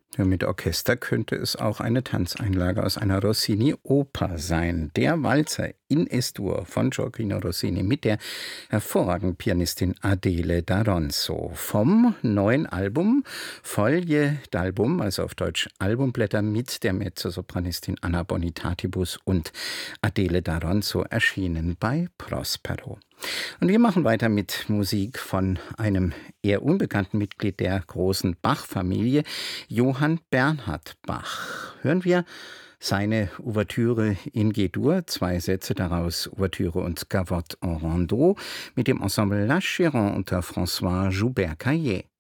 Ja, mit Orchester könnte es auch eine Tanzeinlage aus einer Rossini-Oper sein. Der Walzer in Es-Dur von Gioacchino Rossini mit der hervorragenden Pianistin Adele D'Aronzo vom neuen Album Foglie d'Album, also auf Deutsch Albumblätter, mit der Mezzosopranistin Anna Bonitatibus und Adele D'Aronzo, erschienen bei Prospero. Und wir machen weiter mit Musik von einem eher unbekannten Mitglied der großen Bach-Familie, Johann Bernhard Bach. Hören wir seine Ouvertüre in G-Dur, 2 Sätze daraus, Ouvertüre und Gavotte en Rondeau, mit dem Ensemble La Chéran unter François Joubert-Caillé.